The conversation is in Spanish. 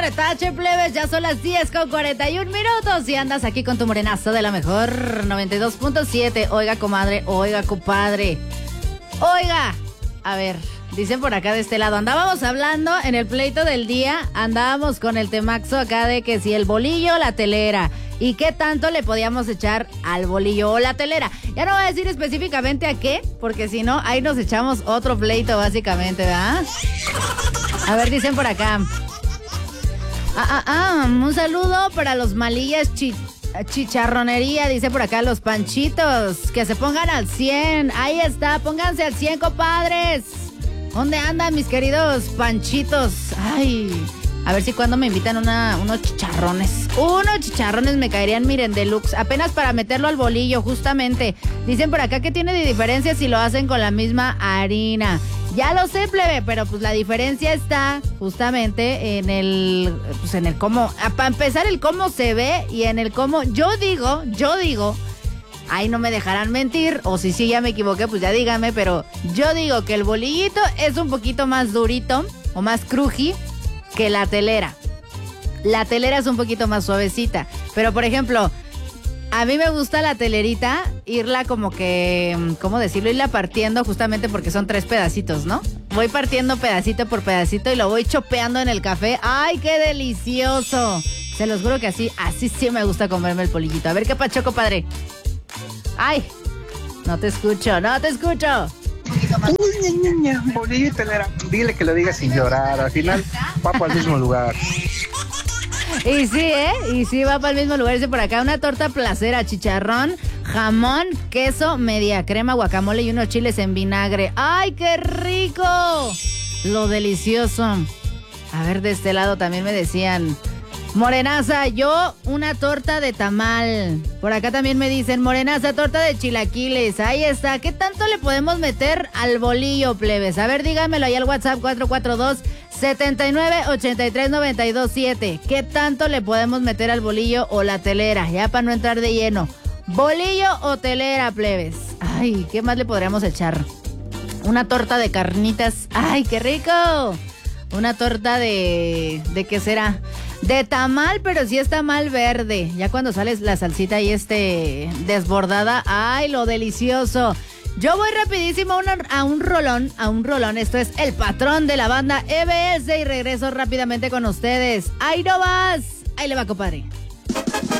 retache, plebes. Ya son las 10:41 y andas aquí con tu morenazo de la mejor 92.7. Oiga, comadre, oiga, compadre. Oiga, a ver, dicen por acá de este lado, andábamos hablando en el pleito del día, andábamos con el temaxo acá de que si el bolillo o la telera, y qué tanto le podíamos echar al bolillo o la telera. Ya no voy a decir específicamente a qué, porque si no, ahí nos echamos otro pleito básicamente, ¿verdad? A ver, dicen por acá. Un saludo para los malillas chicharronería, dice por acá los panchitos, que se pongan al 100. Ahí está, pónganse al 100, compadres. ¿Dónde andan mis queridos panchitos? Ay, a ver si cuando me invitan unos chicharrones. Unos chicharrones me caerían, miren, deluxe. Apenas para meterlo al bolillo, justamente. Dicen por acá que tiene de diferencia si lo hacen con la misma harina. Ya lo sé, plebe, pero pues la diferencia está justamente en el cómo, para empezar el cómo se ve y en el cómo, yo digo, ahí no me dejarán mentir, o si sí ya me equivoqué, pues ya díganme, pero yo digo que el bolillito es un poquito más durito o más cruji que la telera. La telera es un poquito más suavecita, pero por ejemplo, a mí me gusta la telerita, irla como que, ¿cómo decirlo? Irla partiendo justamente porque son 3 pedacitos, ¿no? Voy partiendo pedacito por pedacito y lo voy chopeando en el café. ¡Ay, qué delicioso! Se los juro que así sí me gusta comerme el polillito. A ver qué pacho, compadre. ¡Ay! No te escucho. Bolillo y telera. Dile que lo diga sin llorar. Al final, va para el mismo lugar. Y sí, y sí va para el mismo lugar. Dice por acá, una torta placera, chicharrón, jamón, queso, media crema, guacamole y unos chiles en vinagre. ¡Ay, qué rico! Lo delicioso. A ver, de este lado también me decían, morenaza, yo una torta de tamal. Por acá también me dicen, morenaza, torta de chilaquiles. Ahí está. ¿Qué tanto le podemos meter al bolillo, plebes? A ver, díganmelo ahí al WhatsApp 442-7983-927. ¿Qué tanto le podemos meter al bolillo o la telera? Ya para no entrar de lleno. ¿Bolillo o telera, plebes? Ay, ¿qué más le podríamos echar? Una torta de carnitas. ¡Ay, qué rico! Una torta ¿de qué será? De tamal, pero sí es tamal verde. Ya cuando sale la salsita ahí desbordada. ¡Ay, lo delicioso! Yo voy rapidísimo a un rolón. Esto es El Patrón de la banda EBS y regreso rápidamente con ustedes. ¡Ahí no vas! Ahí le va, compadre.